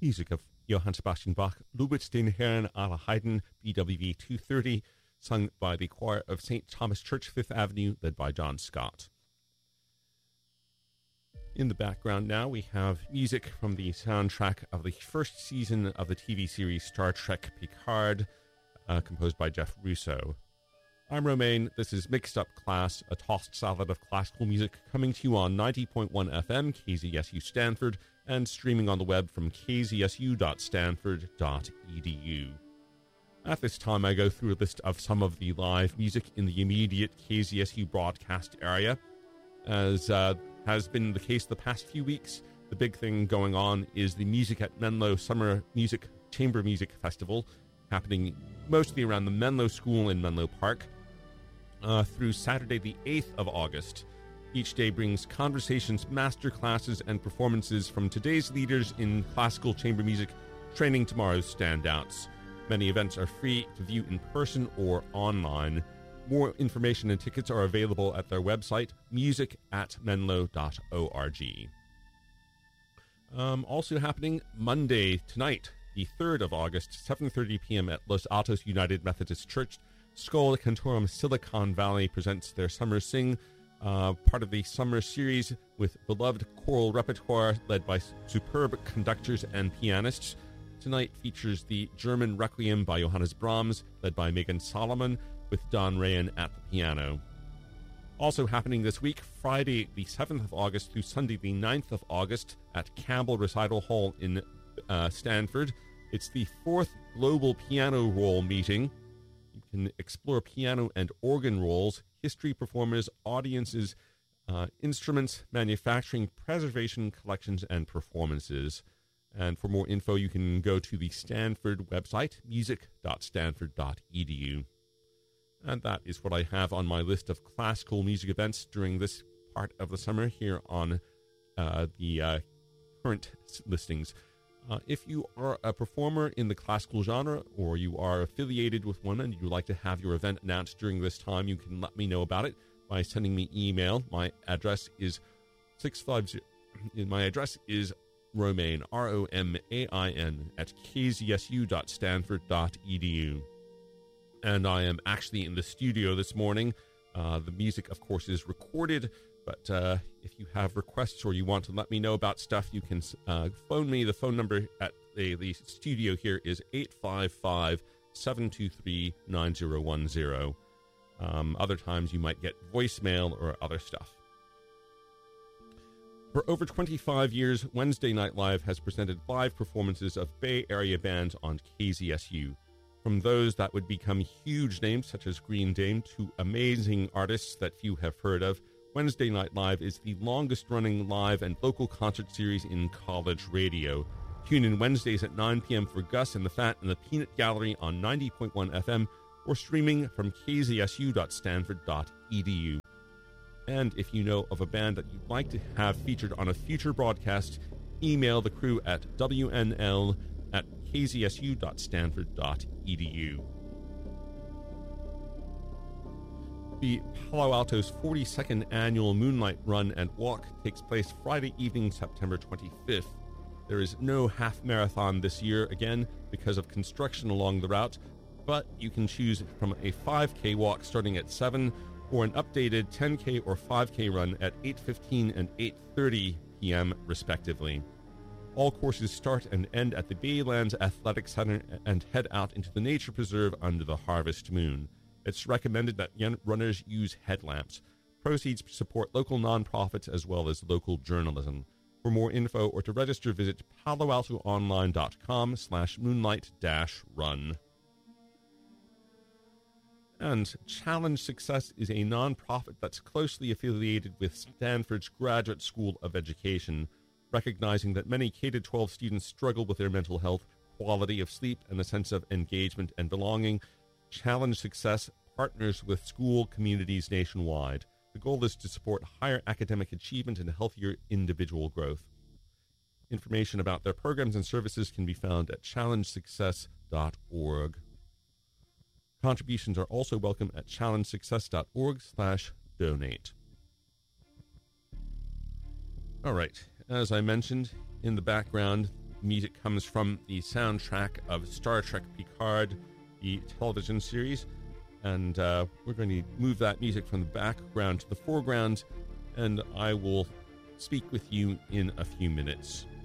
music of Johann Sebastian Bach, Lobet den Herrn aller Heiden, BWV 230, sung by the choir of St. Thomas Church, Fifth Avenue, led by John Scott. In the background now, we have music from the soundtrack of the first season of the TV series Star Trek Picard, composed by Jeff Russo. I'm Romain. This is Mixed Up Class, a tossed salad of classical music, coming to you on 90.1 FM, KZSU Stanford, and streaming on the web from kzsu.stanford.edu. At this time, I go through a list of some of the live music in the immediate KZSU broadcast area. As has been the case the past few weeks, the big thing going on is the Music at Menlo Summer Music Chamber Music Festival, happening mostly around the Menlo School in Menlo Park, through Saturday the 8th of August. Each day brings conversations, master classes, and performances from today's leaders in classical chamber music, training tomorrow's standouts. Many events are free to view in person or online. More information and tickets are available at their website, music@menlo.org. Also happening Monday tonight, the 3rd of August, 7:30 p.m. at Los Altos United Methodist Church, Schola Cantorum Silicon Valley presents their Summer Sing, part of the summer series with beloved choral repertoire led by superb conductors and pianists. Tonight features the German Requiem by Johannes Brahms, led by Megan Solomon, with Don Rayan at the piano. Also happening this week, Friday the 7th of August through Sunday the 9th of August at Campbell Recital Hall in Stanford. It's the 4th Global Piano Roll meeting. You can explore piano and organ rolls, history, performers, audiences, instruments, manufacturing, preservation, collections, and performances. And for more info, you can go to the Stanford website, music.stanford.edu. And that is what I have on my list of classical music events during this part of the summer here on the current listings. If you are a performer in the classical genre, or you are affiliated with one and you'd like to have your event announced during this time, you can let me know about it by sending me email. My address is 650. My address is Romain, ROMAIN, at kzsu.stanford.edu. And I am actually in the studio this morning. The music, of course, is recorded, but if you have requests or you want to let me know about stuff, you can phone me. The phone number at the studio here is 855-723-9010. Other times you might get voicemail or other stuff. For over 25 years, Wednesday Night Live has presented live performances of Bay Area bands on KZSU. From those that would become huge names such as Green Day to amazing artists that few have heard of, Wednesday Night Live is the longest-running live and local concert series in college radio. Tune in Wednesdays at 9 p.m. for Gus and the Fat and the Peanut Gallery on 90.1 FM or streaming from kzsu.stanford.edu. And if you know of a band that you'd like to have featured on a future broadcast, email the crew at wnl@kzsu.stanford.edu. The Palo Alto's 42nd annual Moonlight Run and Walk takes place Friday evening, September 25th. There is no half marathon this year, again, because of construction along the route, but you can choose from a 5K walk starting at 7 or an updated 10K or 5K run at 8:15 and 8:30 p.m. respectively. All courses start and end at the Baylands Athletic Center and head out into the nature preserve under the harvest moon. It's recommended that runners use headlamps. Proceeds support local nonprofits as well as local journalism. For more info or to register, visit paloaltoonline.com/moonlight-run. And Challenge Success is a nonprofit that's closely affiliated with Stanford's Graduate School of Education, recognizing that many K-12 students struggle with their mental health, quality of sleep, and a sense of engagement and belonging. Challenge Success partners with school communities nationwide. The goal is to support higher academic achievement and healthier individual growth. Information about their programs and services can be found at challengesuccess.org. Contributions are also welcome at challengesuccess.org/donate. All right, as I mentioned, in the background, music comes from the soundtrack of Star Trek Picard, the television series. And we're going to move that music from the background to the foreground, and I will speak with you in a few minutes.